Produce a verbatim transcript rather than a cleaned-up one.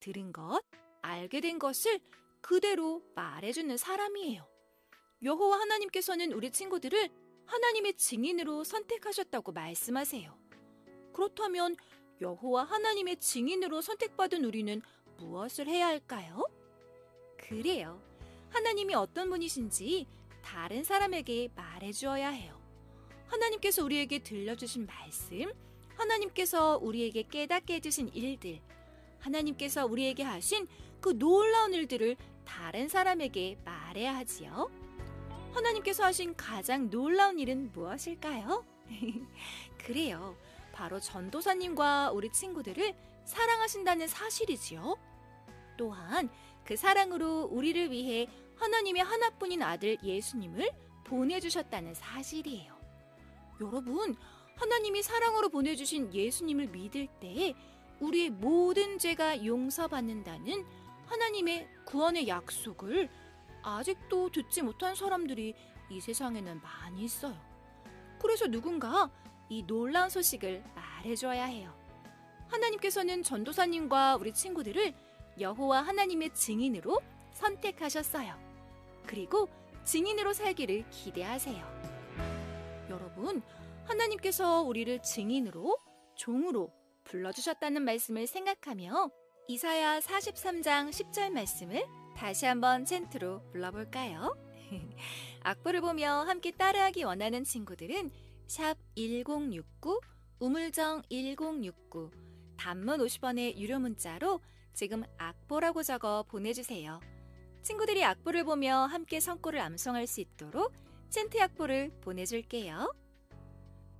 들은 것, 알게 된 것을 그대로 말해주는 사람이에요. 여호와 하나님께서는 우리 친구들을 하나님의 증인으로 선택하셨다고 말씀하세요. 그렇다면 여호와 하나님의 증인으로 선택받은 우리는 무엇을 해야 할까요? 그래요. 하나님이 어떤 분이신지 다른 사람에게 말해주어야 해요. 하나님께서 우리에게 들려주신 말씀, 하나님께서 우리에게 깨닫게 해주신 일들, 하나님께서 우리에게 하신 그 놀라운 일들을 다른 사람에게 말해야 하지요. 하나님께서 하신 가장 놀라운 일은 무엇일까요? 그래요. 바로 전도사님과 우리 친구들을 사랑하신다는 사실이지요. 또한 그 사랑으로 우리를 위해 하나님의 하나뿐인 아들 예수님을 보내주셨다는 사실이에요. 여러분, 하나님이 사랑으로 보내주신 예수님을 믿을 때 우리의 모든 죄가 용서받는다는 하나님의 구원의 약속을 아직도 듣지 못한 사람들이 이 세상에는 많이 있어요. 그래서 누군가 이 놀라운 소식을 말해줘야 해요. 하나님께서는 전도사님과 우리 친구들을 여호와 하나님의 증인으로 선택하셨어요. 그리고 증인으로 살기를 기대하세요. 여러분, 하나님께서 우리를 증인으로, 종으로 불러주셨다는 말씀을 생각하며 이사야 사십삼 장 십 절 말씀을 다시 한번 챈트로 불러볼까요? 악보를 보며 함께 따라하기 원하는 친구들은 샵 일공육구, 우물정 일공육구, 단문 오십 원의 유료 문자로 지금 악보라고 적어 보내주세요. 친구들이 악보를 보며 함께 성구를 암송할 수 있도록 챈트 악보를 보내줄게요.